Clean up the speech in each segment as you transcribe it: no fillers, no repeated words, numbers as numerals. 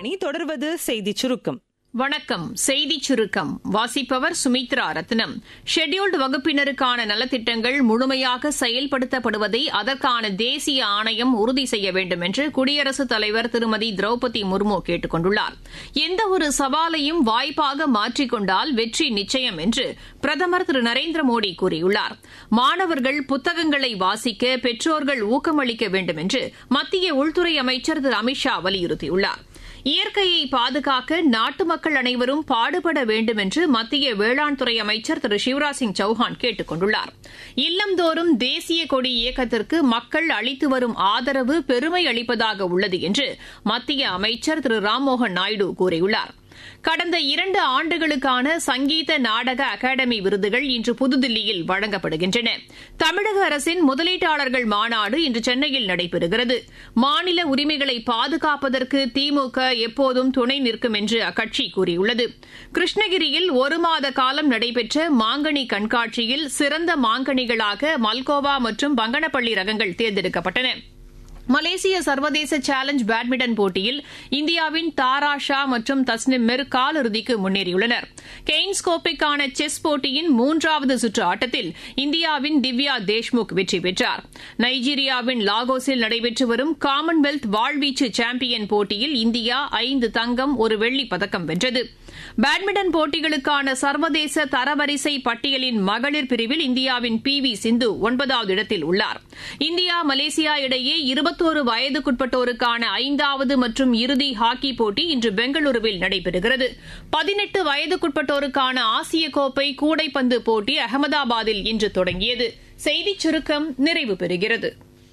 இனி தொடர்வது செய்திச் சுருக்கம். வணக்கம். செய்திச் சுருக்கம் வாசிப்பவர் சுமித்ரா ரத்னம். ஷெட்யூல்டு வகுப்பினருக்கான நலத்திட்டங்கள் முழுமையாக செயல்படுத்தப்படுவதை அதற்கான தேசிய ஆணையம் உறுதி செய்ய வேண்டும் என்று குடியரசுத் தலைவர் திருமதி திரௌபதி முர்மு கேட்டுக் கொண்டுள்ளார். எந்தவொரு சவாலையும் வாய்ப்பாக மாற்றிக்கொண்டால் வெற்றி நிச்சயம் என்று பிரதமர் திரு நரேந்திர மோடி கூறியுள்ளார். மாணவர்கள் புத்தகங்களை வாசிக்க பெற்றோர்கள் ஊக்கமளிக்க வேண்டும் என்று மத்திய உள்துறை அமைச்சர் திரு அமித் ஷா வலியுறுத்தியுள்ளார். இயற்கையை பாதுகாக்க நாட்டு மக்கள் அனைவரும் பாடுபட வேண்டும் என்று மத்திய வேளாண் துறை அமைச்சர் திரு சிவராஜ் சிங் சௌஹான் கேட்டுக் கொண்டுள்ளார். இல்லந்தோறும் தேசிய கொடி இயக்கத்திற்கு மக்கள் அளித்து வரும் ஆதரவு பெருமை அளிப்பதாக உள்ளது என்று மத்திய அமைச்சர் திரு ராம்மோகன் நாயுடு கூறியுள்ளார். கடந்த 2 ஆண்டுகளுக்கான சங்கீத நாடக அகாடமி விருதுகள் இன்று புதுதில்லியில் வழங்கப்படுகின்றன. தமிழக அரசின் முதலீட்டாளர்கள் மாநாடு இன்று சென்னையில் நடைபெறுகிறது. மாநில உரிமைகளை பாதுகாப்பதற்கு திமுக எப்போதும் துணை நிற்கும் என்று அக்கட்சி கூறியுள்ளது. கிருஷ்ணகிரியில் 1 மாத காலம் நடைபெற்ற மாங்கனி கண்காட்சியில் சிறந்த மாங்கனிகளாக மல்கோவா மற்றும் பங்கனப்பள்ளி ரகங்கள் தேர்ந்தெடுக்கப்பட்டன. மலேசிய சர்வதேச சேலஞ்ச் பேட்மிண்டன் போட்டியில் இந்தியாவின் தாரா ஷா மற்றும் தஸ்னிம் மிர் காலிறுதிக்கு முன்னேறியுள்ளனர். கெய்ன்ஸ் கோப்பைக்கான செஸ் போட்டியின் 3வது சுற்று ஆட்டத்தில் இந்தியாவின் திவ்யா தேஷ்முக் வெற்றி பெற்றார். நைஜீரியாவின் லாகோஸில் நடைபெற்று வரும் காமன்வெல்த் வாழ்வீச்சு சாம்பியன் போட்டியில் இந்தியா 5 தங்கம் 1 வெள்ளிப் பதக்கம் வென்றது. பேட்மிண்டன் போட்டிகளுக்கான சர்வதேச தரவரிசை பட்டியலின் மகளிர் பிரிவில் இந்தியாவின் PV சிந்து 9வது இடத்தில் உள்ளார். இந்தியா மலேசியா இடையே 21 வயதுக்குட்பட்டோருக்கான 5வது மற்றும் இறுதி ஹாக்கி போட்டி இன்று பெங்களூருவில் நடைபெறுகிறது. 18 வயதுக்குட்பட்டோருக்கான ஆசிய கோப்பை கூடைப்பந்து போட்டி அகமதாபாத்தில் இன்று தொடங்கியது. செய்திச் சுருக்கம் நிறைவு பெறுகிறது.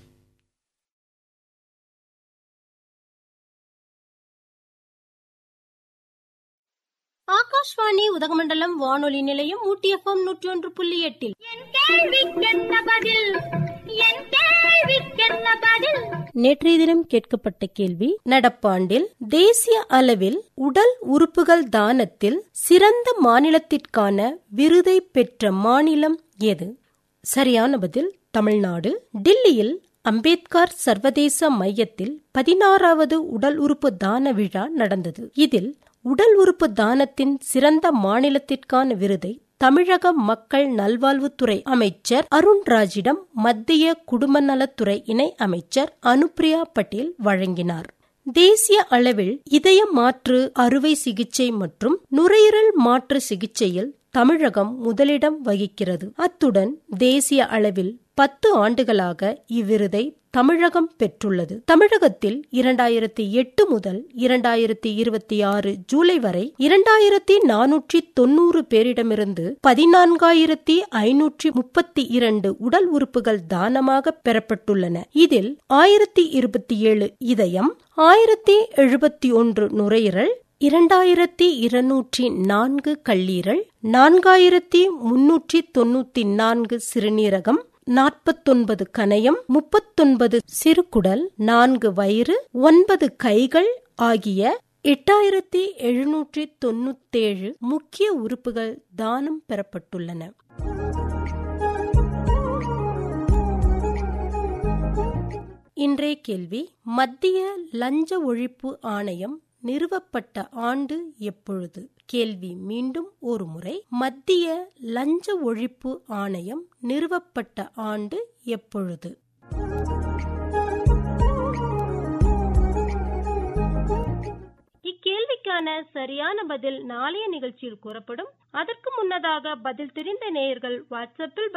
ஆகாஷ்வாணி உதகமண்டலம் வானொலி நிலையம் ஊட்டி FM 101.8. நேற்றைய தினம் கேட்கப்பட்ட கேள்வி: நடப்பாண்டில் தேசிய அளவில் உடல் உறுப்புகள் தானத்தில் சிறந்த மாநிலத்திற்கான விருதை பெற்ற மாநிலம் எது? சரியான பதில் தமிழ்நாடு. டில்லியில் அம்பேத்கர் சர்வதேச மையத்தில் 16வது உடல் உறுப்பு தான விழா நடந்தது. இதில் உடல் உறுப்பு தானத்தின் சிறந்த மாநிலத்திற்கான விருதை தமிழக மக்கள் நல்வாழ்வுத்துறை அமைச்சர் அருண்ராஜிடம் மத்திய குடும்ப நலத்துறை இணை அமைச்சர் அனுப்பிரியா பட்டேல் வழங்கினார். தேசிய அளவில் இதய மாற்று அறுவை சிகிச்சை மற்றும் நுரையீரல் மாற்று சிகிச்சையில் தமிழகம் முதலிடம் வகிக்கிறது. அத்துடன் தேசிய அளவில் 10 ஆண்டுகளாக இவ்விருதை தமிழகம் பெற்றுள்ளது. தமிழகத்தில் 2008 முதல் 2026 ஜூலை வரை 2490 பேரிடமிருந்து 14,532 உடல் உறுப்புகள் தானமாக பெறப்பட்டுள்ளன. இதில் 1027 இதயம், 1071 நுரையீரல், 2204 கல்லீரல், 4394 சிறுநீரகம், 49 கணையம், 39 சிறுகுடல், 4 வயிறு, 9 கைகள் ஆகிய 8797 முக்கிய உறுப்புகள் தானம் பெறப்பட்டுள்ளன. இன்றைய கேள்வி: மத்திய லஞ்ச ஒழிப்பு ஆணையம் நிறுவப்பட்ட ஆண்டு எப்பொழுது? கேள்வி மீண்டும் ஒரு முறை. மத்திய லஞ்ச ஒழிப்பு ஆணையம் நிறுவப்பட்ட ஆண்டு எப்பொழுது? இக்கேள்விக்கான சரியான பதில் நாளைய நிகழ்ச்சியில் கூறப்படும். அதற்கு முன்னதாக பதில் தெரிந்த நேயர்கள் வாட்ஸ்அப்பில்